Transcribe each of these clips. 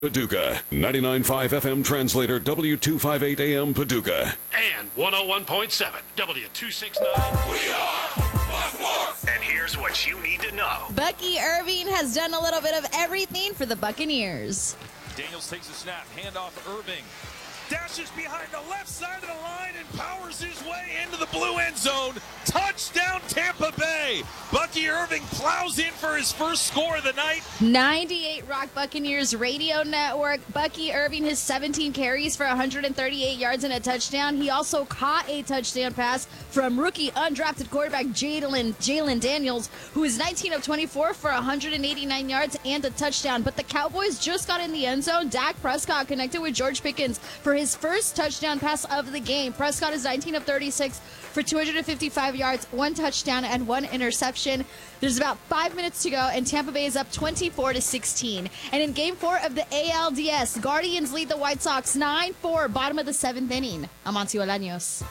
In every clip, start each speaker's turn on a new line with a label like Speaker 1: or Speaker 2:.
Speaker 1: Paducah, 99.5 FM translator W258 AM Paducah.
Speaker 2: And 101.7 W269.
Speaker 3: We are.
Speaker 4: And here's what you need to know.
Speaker 5: Bucky Irving has done a little bit of everything for the Buccaneers.
Speaker 6: Daniels takes a snap, handoff Irving. Dashes behind the left side of the line and powers his way into the blue end zone. Touchdown Tampa Bay. Bucky Irving plows in for his first score of the night.
Speaker 5: 98 Rock Buccaneers Radio Network. Bucky Irving has 17 carries for 138 yards and a touchdown. He also caught a touchdown pass from rookie undrafted quarterback Jalen Daniels, who is 19 of 24 for 189 yards and a touchdown. But the Cowboys just got in the end zone. Dak Prescott connected with George Pickens for his first touchdown pass of the game. Prescott is 19 of 36 for 255 yards, one touchdown, and one interception. There's about 5 minutes to go, and Tampa Bay is up 24-16. And in Game 4 of the ALDS, Guardians lead the White Sox 9-4, bottom of the 7th inning. Amancio Olaños.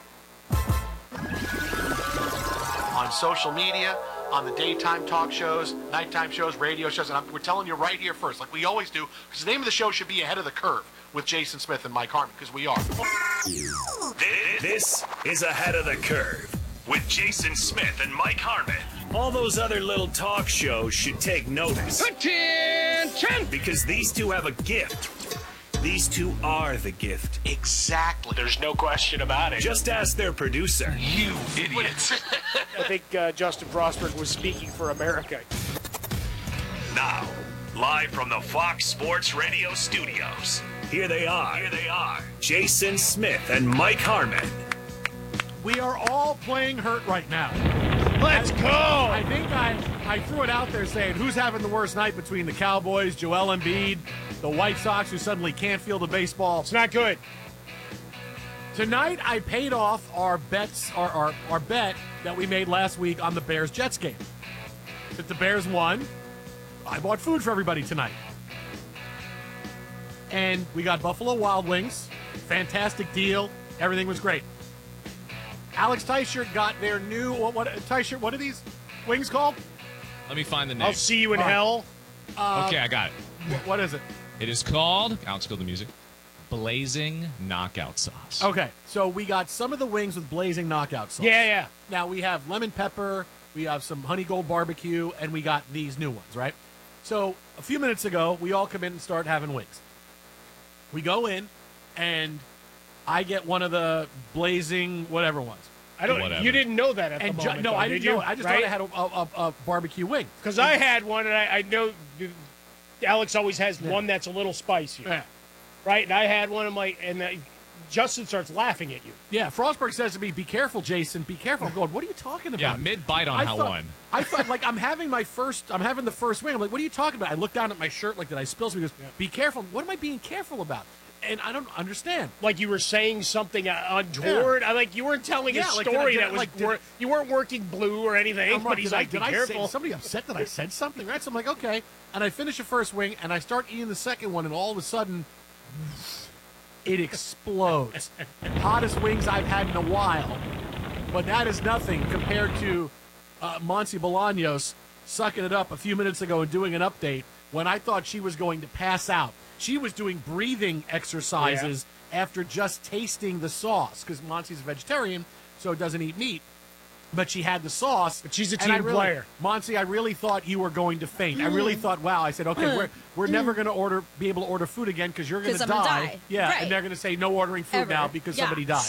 Speaker 7: On social media, on the daytime talk shows, nighttime shows, radio shows, and we're telling you right here first, like we always do, because the name of the show should be Ahead of the Curve with Jason Smith and Mike Harmon, because we are.
Speaker 4: This is Ahead of the Curve with Jason Smith and Mike Harmon. All those other little talk shows should take notice.
Speaker 2: Attention!
Speaker 4: Because these two have a gift. These two are the gift.
Speaker 7: Exactly.
Speaker 4: There's no question about it. Just ask their producer.
Speaker 7: You idiots.
Speaker 8: I think Justin Frostberg was speaking for America.
Speaker 4: Now, live from the Fox Sports Radio studios. Here they are. Jason Smith and Mike Harmon.
Speaker 9: We are all playing hurt right now.
Speaker 8: Let's go!
Speaker 9: I think I threw it out there saying, who's having the worst night between the Cowboys, Joel Embiid, the White Sox, who suddenly can't feel the baseball?
Speaker 8: It's not good.
Speaker 9: Tonight, I paid off our bets, our bet that we made last week on the Bears-Jets game. If the Bears won, I bought food for everybody tonight. And we got Buffalo Wild Wings. Fantastic deal. Everything was great. Alex Teichert got their new, Teichert, what are these wings called?
Speaker 10: Let me find the name.
Speaker 8: I'll see you in hell.
Speaker 10: Okay, I got it.
Speaker 9: What is it?
Speaker 10: It is called, Alex, go to the music, Blazing Knockout Sauce.
Speaker 9: Okay, so we got some of the wings with blazing knockout sauce.
Speaker 8: Yeah.
Speaker 9: Now we have lemon pepper, we have some honey gold barbecue, and we got these new ones, right? So a few minutes ago, we all come in and start having wings. We go in, and I get one of the blazing whatever ones.
Speaker 8: You didn't know that at the moment.
Speaker 9: No, I didn't know. I just thought I had a barbecue wing.
Speaker 8: Because I had one, and I know Alex always has one that's a little spicy.
Speaker 9: Yeah.
Speaker 8: Right? And I had one, Justin starts laughing at you.
Speaker 9: Yeah, Frostberg says to me, "Be careful, Jason. Be careful." I'm going, "What are you talking about?"
Speaker 10: Yeah, mid-bite on one.
Speaker 9: I thought, like, I'm having the first wing. I'm like, "What are you talking about?" I look down at my shirt, like, did I spill something? He goes, "Be careful." What am I being careful about? And I don't understand.
Speaker 8: Like you were saying something untoward.
Speaker 9: Yeah.
Speaker 8: You weren't telling a
Speaker 9: like,
Speaker 8: story you weren't working blue or anything. But he's like, be careful.
Speaker 9: Is somebody upset that I said something? Right? So I'm like, okay. And I finish the first wing, and I start eating the second one, and all of a sudden, it explodes. Hottest wings I've had in a while. But that is nothing compared to Monty Bolaños sucking it up a few minutes ago and doing an update when I thought she was going to pass out. She was doing breathing exercises after just tasting the sauce, because Monty's a vegetarian, so doesn't eat meat. But she had the sauce.
Speaker 8: But she's a team player.
Speaker 9: Monty, I really thought you were going to faint. I really thought, wow. I said, okay, we're never going to be able to order food again because you're going to die. Yeah,
Speaker 5: right.
Speaker 9: And they're going to say no ordering food now because somebody died.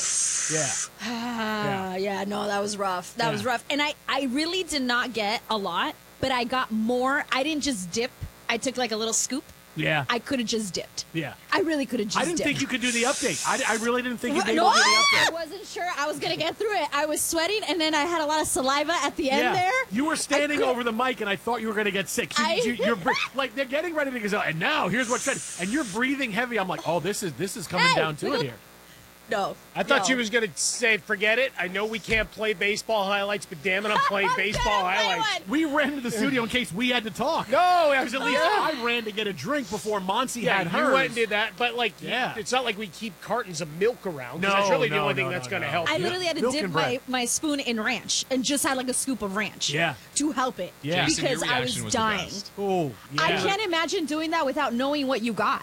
Speaker 5: Yeah, no, that was rough. That was rough. And I really did not get a lot, but I got more. I didn't just dip. I took like a little scoop.
Speaker 9: Yeah.
Speaker 5: I could have just dipped.
Speaker 9: Yeah.
Speaker 5: I really could have just dipped.
Speaker 9: I didn't think you could do the update. I really didn't think you'd be
Speaker 5: no,
Speaker 9: able to do the update.
Speaker 5: I wasn't sure I was going to get through it. I was sweating, and then I had a lot of saliva at the end there.
Speaker 9: You were standing over the mic, and I thought you were going to get sick. You're like, they're getting ready to go, and now here's what's said. And you're breathing heavy. I'm like, oh, this is coming down to it here.
Speaker 5: No.
Speaker 8: I thought
Speaker 5: no.
Speaker 8: she was going to say, forget it. I know we can't play baseball highlights, but damn it, I'm playing baseball highlights.
Speaker 9: We ran to the studio in case we had to talk.
Speaker 8: No,
Speaker 9: Because at least I ran to get a drink before Monty had hers.
Speaker 8: you went and did that, but
Speaker 9: Yeah.
Speaker 8: it's not like we keep cartons of milk around. 'Cause
Speaker 9: No,
Speaker 8: that's really the
Speaker 9: no,
Speaker 8: only thing
Speaker 9: no,
Speaker 8: that's
Speaker 9: no,
Speaker 8: going to
Speaker 9: no.
Speaker 8: help.
Speaker 5: I
Speaker 8: you.
Speaker 5: literally had to
Speaker 9: Milk
Speaker 5: dip
Speaker 9: and bread.
Speaker 5: my spoon in ranch and just had like a scoop of ranch.
Speaker 9: Yeah.
Speaker 5: To help it.
Speaker 9: Yeah.
Speaker 10: Jason, your
Speaker 5: Because I
Speaker 10: reaction
Speaker 5: was
Speaker 10: the
Speaker 5: dying.
Speaker 10: best.
Speaker 9: Oh, yeah.
Speaker 5: I can't imagine doing that without knowing what you got.